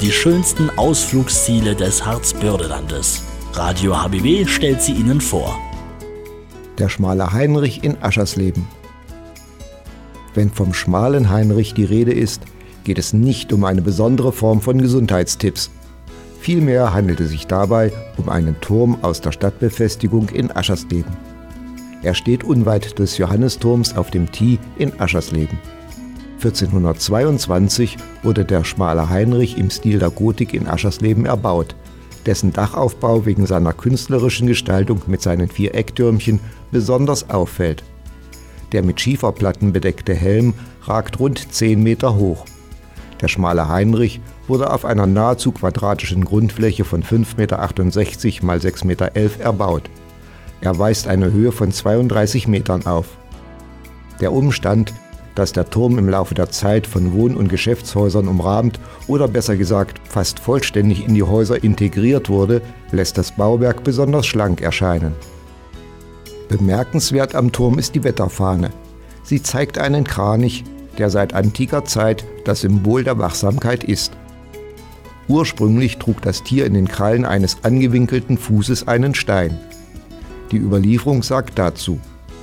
die schönsten Ausflugsziele des Harzbördelandes. Radio HBB stellt sie Ihnen vor. Der schmale Heinrich in Aschersleben. Wenn vom schmalen Heinrich die Rede ist, geht es nicht um eine besondere Form von Gesundheitstipps. Vielmehr handelt es sich dabei um einen Turm aus der Stadtbefestigung in Aschersleben. Er steht unweit des Johannisturms auf dem Thie in Aschersleben. 1422 wurde der schmale Heinrich im Stil der Gotik in Aschersleben erbaut, dessen Dachaufbau wegen seiner künstlerischen Gestaltung mit seinen 4 Ecktürmchen besonders auffällt. Der mit Schieferplatten bedeckte Helm ragt rund 10 Meter hoch. Der schmale Heinrich wurde auf einer nahezu quadratischen Grundfläche von 5,68 Meter mal 6,11 Meter erbaut. Er weist eine Höhe von 32 Metern auf. Der Umstand, dass der Turm im Laufe der Zeit von Wohn- und Geschäftshäusern umrahmt oder besser gesagt fast vollständig in die Häuser integriert wurde, lässt das Bauwerk besonders schlank erscheinen. Bemerkenswert am Turm ist die Wetterfahne. Sie zeigt einen Kranich, der seit antiker Zeit das Symbol der Wachsamkeit ist. Ursprünglich trug das Tier in den Krallen eines angewinkelten Fußes einen Stein. Die Überlieferung sagt dazu: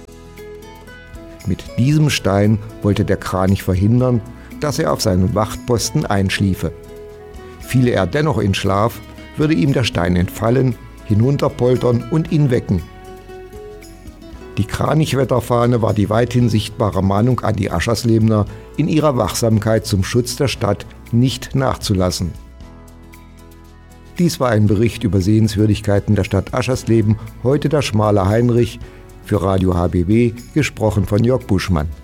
Mit diesem Stein wollte der Kranich verhindern, dass er auf seinem Wachtposten einschliefe. Fiele er dennoch in Schlaf, würde ihm der Stein entfallen, hinunterpoltern und ihn wecken. Die Kranichwetterfahne war die weithin sichtbare Mahnung an die Ascherslebener, in ihrer Wachsamkeit zum Schutz der Stadt nicht nachzulassen. Dies war ein Bericht über Sehenswürdigkeiten der Stadt Aschersleben, heute der schmale Heinrich, für Radio HBB, gesprochen von Jörg Buschmann.